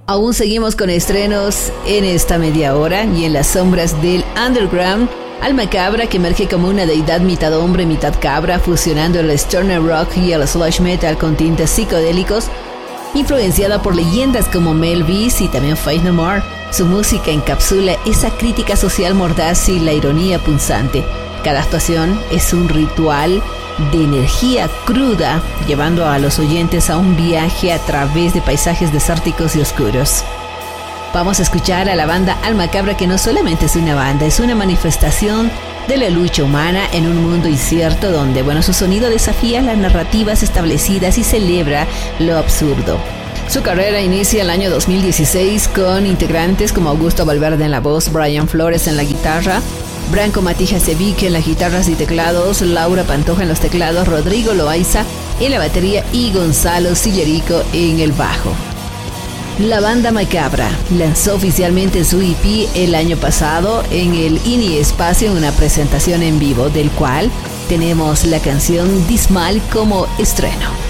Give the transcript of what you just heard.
Aún seguimos con estrenos en esta media hora y en las sombras del underground, Alma Cabra, que emerge como una deidad mitad hombre, mitad cabra, fusionando el stoner rock y el sludge metal con tintes psicodélicos, influenciada por leyendas como Mel Beast y también Faith No More. Su música encapsula esa crítica social mordaz y la ironía punzante. Cada actuación es un ritual de energía cruda, llevando a los oyentes a un viaje a través de paisajes desérticos y oscuros. Vamos a escuchar a la banda Alma Cabra, que no solamente es una banda, es una manifestación de la lucha humana en un mundo incierto donde, su sonido desafía las narrativas establecidas y celebra lo absurdo. Su carrera inicia el año 2016 con integrantes como Augusto Valverde en la voz, Brian Flores en la guitarra, Branco Matija Ceviche en las guitarras y teclados, Laura Pantoja en los teclados, Rodrigo Loaiza en la batería y Gonzalo Sillerico en el bajo. La banda Macabra lanzó oficialmente su EP el año pasado en el INI Espacio en una presentación en vivo, del cual tenemos la canción Dismal como estreno.